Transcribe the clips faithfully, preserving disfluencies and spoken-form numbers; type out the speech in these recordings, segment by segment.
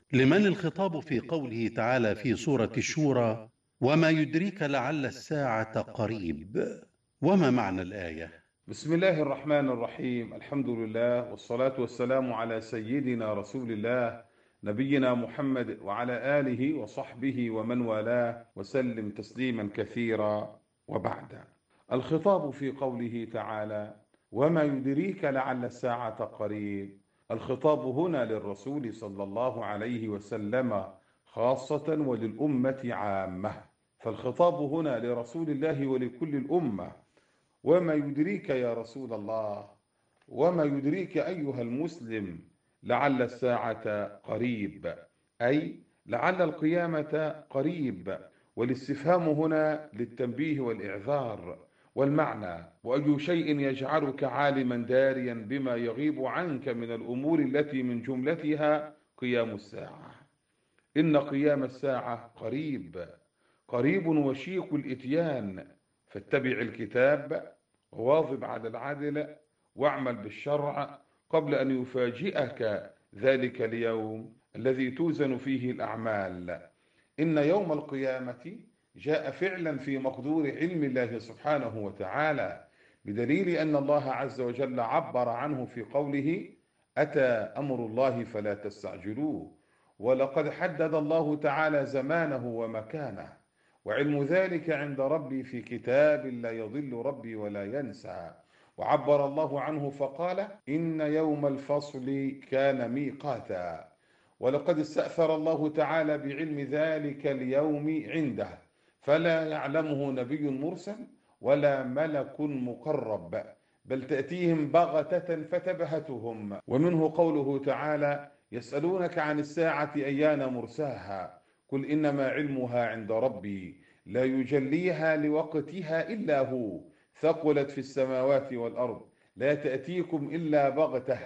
لمن الخطاب في قوله تعالى في سورة الشورى: وما يدريك لعل الساعة قريب؟ وما معنى الآية؟ بسم الله الرحمن الرحيم. الحمد لله والصلاة والسلام على سيدنا رسول الله نبينا محمد وعلى آله وصحبه ومن والاه وسلم تسليما كثيرا. وبعد، الخطاب في قوله تعالى: وما يدريك لعل الساعة قريب، الخطاب هنا للرسول صلى الله عليه وسلم خاصة وللأمة عامة، فالخطاب هنا لرسول الله ولكل الأمة. وما يدريك يا رسول الله، وما يدريك أيها المسلم لعل الساعة قريب، أي لعل القيامة قريب، والاستفهام هنا للتنبيه والإعذار. والمعنى: وأي شيء يجعلك عالما داريا بما يغيب عنك من الأمور التي من جملتها قيام الساعة. إن قيام الساعة قريب، قريب وشيك الإتيان، فاتبع الكتاب وواظب على العدل واعمل بالشرع قبل أن يفاجئك ذلك اليوم الذي توزن فيه الأعمال. إن يوم القيامة جاء فعلا في مقدور علم الله سبحانه وتعالى، بدليل أن الله عز وجل عبر عنه في قوله: أتى أمر الله فلا تستعجلوه. ولقد حدد الله تعالى زمانه ومكانه، وعلم ذلك عند ربي في كتاب لا يضل ربي ولا ينسى. وعبر الله عنه فقال: إن يوم الفصل كان ميقاتا. ولقد استأثر الله تعالى بعلم ذلك اليوم عنده، فلا يعلمه نبي مرسل ولا ملك مقرب، بل تأتيهم بغتة فتبهتهم. ومنه قوله تعالى: يسألونك عن الساعة أيان مرساها، قل إنما علمها عند ربي لا يجليها لوقتها إلا هو، ثقلت في السماوات والأرض، لا تأتيكم إلا بغتة،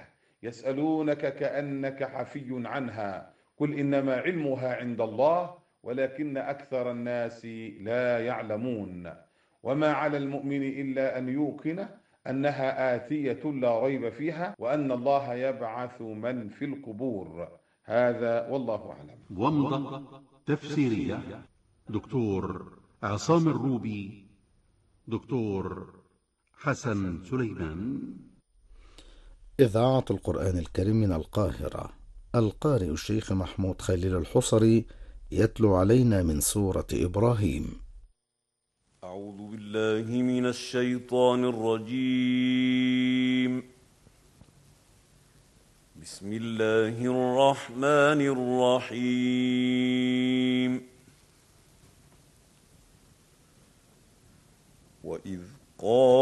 يسألونك كأنك حفي عنها، قل إنما علمها عند الله ولكن أكثر الناس لا يعلمون. وما على المؤمن إلا أن يوقن أنها آتية لا ريب فيها، وأن الله يبعث من في القبور. هذا والله أعلم. ومضة تفسيرية، دكتور عصام الروبي، دكتور حسن سليمان. إذاعة القرآن الكريم من القاهرة، القارئ الشيخ محمود خليل الحصري يتلو علينا من سورة إبراهيم. أعوذ بالله من الشيطان الرجيم. بسم الله الرحمن الرحيم. وإذ قال